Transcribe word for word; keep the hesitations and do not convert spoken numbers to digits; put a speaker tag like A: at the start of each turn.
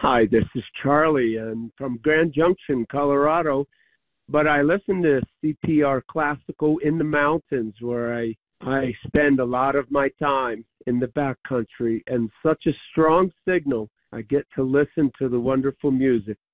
A: Hi, this is Charlie, and from Grand Junction, Colorado. But I listen to C P R Classical in the mountains, where I I spend a lot of my time in the backcountry, and such a strong signal. I get to listen to the wonderful music.